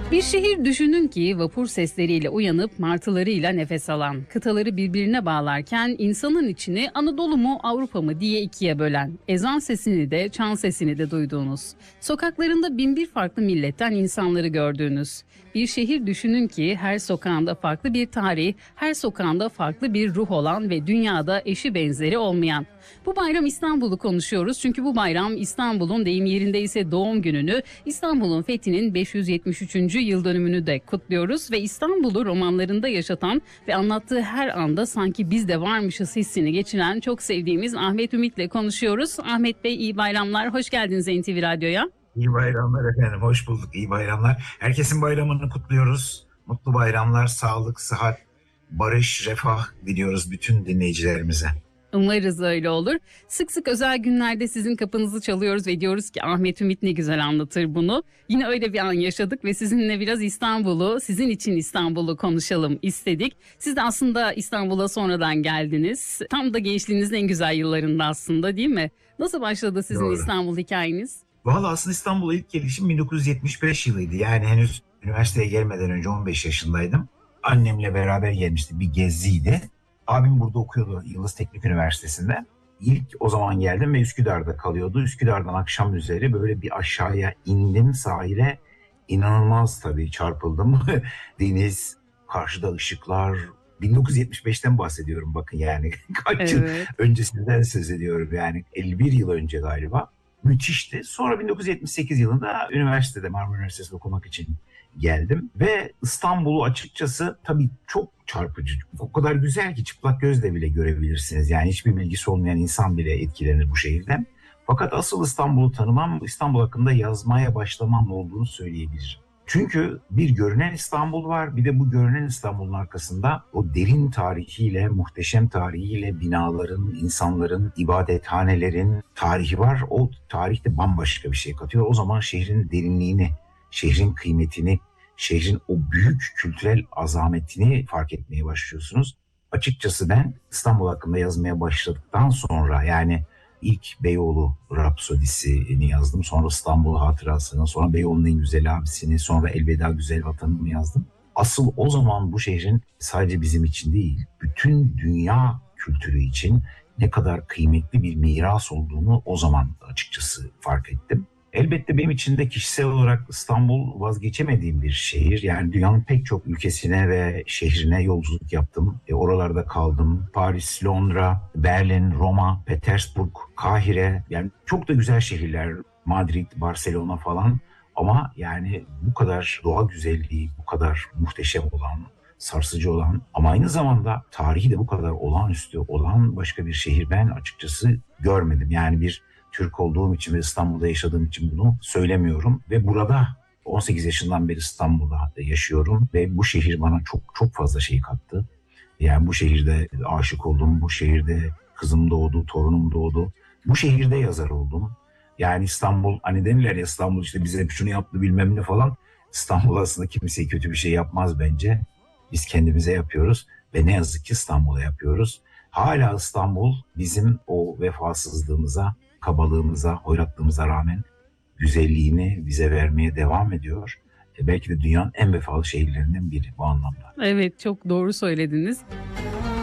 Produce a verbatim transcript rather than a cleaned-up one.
Bir şehir düşünün ki vapur sesleriyle uyanıp martılarıyla nefes alan, kıtaları birbirine bağlarken insanın içini Anadolu mu Avrupa mı diye ikiye bölen, ezan sesini de çan sesini de duyduğunuz, sokaklarında bin bir farklı milletten insanları gördüğünüz. Bir şehir düşünün ki her sokağında farklı bir tarih, her sokağında farklı bir ruh olan ve dünyada eşi benzeri olmayan. Bu bayram İstanbul'u konuşuyoruz çünkü bu bayram İstanbul'un deyim yerindeyse doğum gününü, İstanbul'un fethinin beş yüz yetmiş üçüncü yıl dönümünü de kutluyoruz ve İstanbul'u romanlarında yaşatan ve anlattığı her anda sanki biz de varmışız hissini geçiren çok sevdiğimiz Ahmet Ümit'le konuşuyoruz. Ahmet Bey iyi bayramlar, hoş geldiniz N T V Radyo'ya. İyi bayramlar efendim, hoş bulduk. İyi bayramlar. Herkesin bayramını kutluyoruz. Mutlu bayramlar, sağlık, sıhhat, barış, refah diliyoruz bütün dinleyicilerimize. Umarız öyle olur. Sık sık özel günlerde sizin kapınızı çalıyoruz ve diyoruz ki Ahmet Ümit ne güzel anlatır bunu. Yine öyle bir an yaşadık ve sizinle biraz İstanbul'u, sizin için İstanbul'u konuşalım istedik. Siz de aslında İstanbul'a sonradan geldiniz. Tam da gençliğinizin en güzel yıllarında aslında, değil mi? Nasıl başladı sizin Doğru. İstanbul hikayeniz? Valla aslında İstanbul'a ilk gelişim bin dokuz yüz yetmiş beş yılıydı. Yani henüz üniversiteye gelmeden önce on beş yaşındaydım. Annemle beraber gelmişti, bir geziydi. Abim burada okuyordu Yıldız Teknik Üniversitesi'nde. İlk o zaman geldim ve Üsküdar'da kalıyordu. Üsküdar'dan akşam üzeri böyle bir aşağıya indim sahile. İnanılmaz tabii çarpıldım. Deniz, karşıda ışıklar. bin dokuz yüz yetmiş beşten bahsediyorum bakın yani. Kaç Evet. yıl öncesinden söz ediyorum yani. elli bir yıl önce galiba. Müthişti. Sonra bin dokuz yüz yetmiş sekiz yılında üniversitede Marmara Üniversitesi'nde okumak için geldim. Ve İstanbul'u açıkçası tabii çok çarpıcı. O kadar güzel ki çıplak gözle bile görebilirsiniz. Yani hiçbir bilgisi olmayan insan bile etkilenir bu şehirden. Fakat asıl İstanbul'u tanımam, İstanbul hakkında yazmaya başlamam olduğunu söyleyebilirim. Çünkü bir görünen İstanbul var, bir de bu görünen İstanbul'un arkasında o derin tarihiyle, muhteşem tarihiyle binaların, insanların, ibadethanelerin tarihi var. O tarih de bambaşka bir şey katıyor. O zaman şehrin derinliğini, şehrin kıymetini, şehrin o büyük kültürel azametini fark etmeye başlıyorsunuz. Açıkçası ben İstanbul hakkında yazmaya başladıktan sonra yani ilk Beyoğlu Rapsodisi'ni yazdım. Sonra İstanbul Hatırası'nı, sonra Beyoğlu'nun en güzel abisini, sonra Elveda Güzel Vatanımı yazdım. Asıl o zaman bu şehrin sadece bizim için değil, bütün dünya kültürü için ne kadar kıymetli bir miras olduğunu o zaman açıkçası fark ettim. Elbette benim için de kişisel olarak İstanbul vazgeçemediğim bir şehir. Yani dünyanın pek çok ülkesine ve şehrine yolculuk yaptım. E, oralarda kaldım. Paris, Londra, Berlin, Roma, Petersburg, Kahire. Yani çok da güzel şehirler. Madrid, Barcelona falan. Ama yani bu kadar doğa güzelliği, bu kadar muhteşem olan, sarsıcı olan ama aynı zamanda tarihi de bu kadar olağanüstü olan başka bir şehir ben açıkçası görmedim. Yani bir Türk olduğum için ve İstanbul'da yaşadığım için bunu söylemiyorum. Ve burada on sekiz yaşından beri İstanbul'da yaşıyorum ve bu şehir bana çok çok fazla şey kattı. Yani bu şehirde aşık oldum, bu şehirde kızım doğdu, torunum doğdu. Bu şehirde yazar oldum. Yani İstanbul, hani denirler ya İstanbul işte bize şunu yaptı bilmem ne falan. İstanbul aslında kimseye kötü bir şey yapmaz bence. Biz kendimize yapıyoruz ve ne yazık ki İstanbul'a yapıyoruz. Hala İstanbul bizim o vefasızlığımıza, kabalığımıza, hoyratlığımıza rağmen güzelliğini bize vermeye devam ediyor. E belki de dünyanın en vefalı şehirlerinden biri bu anlamda. Evet, çok doğru söylediniz.